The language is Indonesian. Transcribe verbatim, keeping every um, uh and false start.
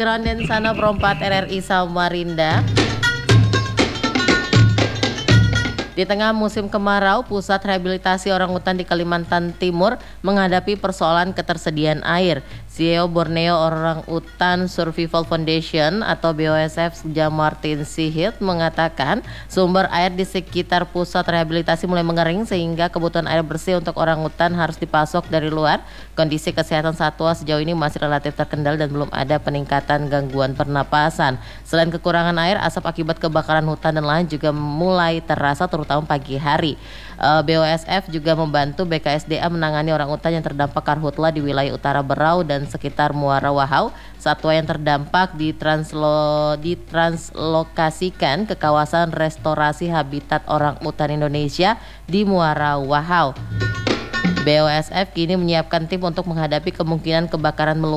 Krondensana Perompat R R I Samarinda. Di tengah musim kemarau, Pusat Rehabilitasi Orangutan di Kalimantan Timur menghadapi persoalan ketersediaan air. C E O Borneo Orangutan Survival Foundation atau B O S F Jamartin Sihit mengatakan sumber air di sekitar pusat rehabilitasi mulai mengering sehingga kebutuhan air bersih untuk orangutan harus dipasok dari luar. Kondisi kesehatan satwa sejauh ini masih relatif terkendali dan belum ada peningkatan gangguan pernapasan. Selain kekurangan air, asap akibat kebakaran hutan dan lahan juga mulai terasa terutama pagi hari. B O S F juga membantu B K S D A menangani orangutan yang terdampak karhutla di wilayah Utara Berau dan sekitar Muara Wahau. Satwa yang terdampak ditranslo, ditranslokasikan ke kawasan restorasi habitat orangutan Indonesia di Muara Wahau. B O S F kini menyiapkan tim untuk menghadapi kemungkinan kebakaran meluas